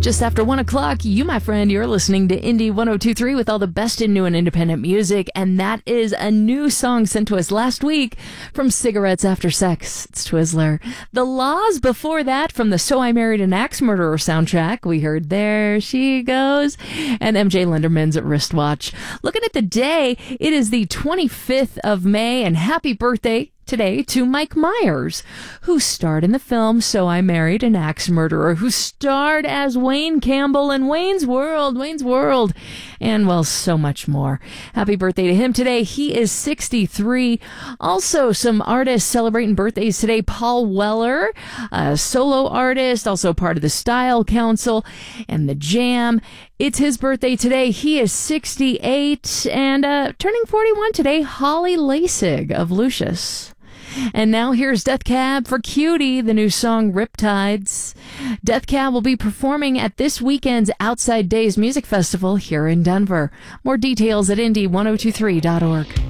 Just after 1 o'clock, you, my friend, you're listening to Indie 1023 with all the best in new and independent music, and that is a new song sent to us last week from Cigarettes After Sex. It's Twizzler. The Laws before that from the So I Married an Axe Murderer soundtrack. We heard There She Goes, and MJ Lenderman's Wristwatch. Looking at the day, it is the 25th of May, and happy birthday today to Mike Myers, who starred in the film So I Married an Axe Murderer, who starred as Wayne Campbell in Wayne's World, and, well, so much more. Happy birthday to him today. He is 63. Also, some artists celebrating birthdays today. Paul Weller, a solo artist, also part of the Style Council and the Jam. It's his birthday today. He is 68, and turning 41 today, Holly Lasig of Lucius. And now here's Death Cab for Cutie, the new song Riptides. Death Cab will be performing at this weekend's Outside Days Music Festival here in Denver. More details at indie1023.org.